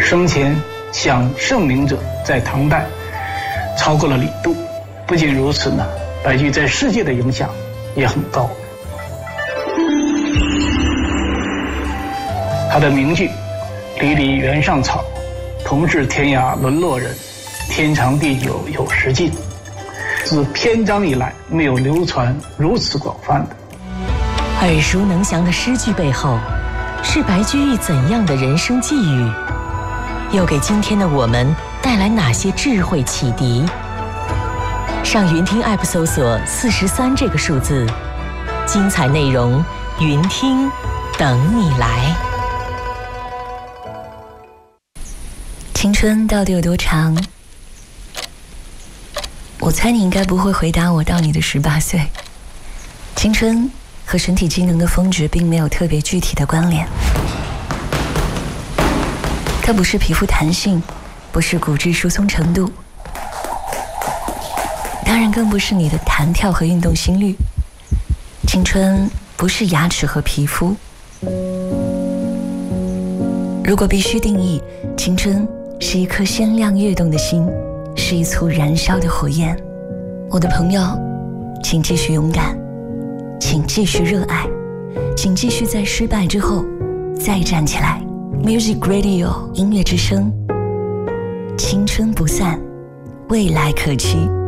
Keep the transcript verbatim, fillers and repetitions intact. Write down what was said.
生前想圣明者在唐代超过了李杜。不仅如此呢，白居在世界的影响也很高。他的名句“离离原上草，同是天涯沦落人，天长地久有时尽”，自篇章以来没有流传如此广泛的。 耳熟能详的诗句背后，是白居易怎样的人生际遇？又给今天的我们带来哪些智慧启迪？上云听 App 搜索四十三这个数字，精彩内容云听等你来。 青春到底有多长？我猜你应该不会回答我到你的十八岁。青春和身体机能的峰值并没有特别具体的关联，它不是皮肤弹性，不是骨质疏松程度，当然更不是你的弹跳和运动心率。青春不是牙齿和皮肤。如果必须定义，青春是一颗鲜亮跃动的心，是一簇燃烧的火焰。我的朋友，请继续勇敢，请继续热爱，请继续在失败之后再站起来。 Music Radio 音乐之声，青春不散，未来可期。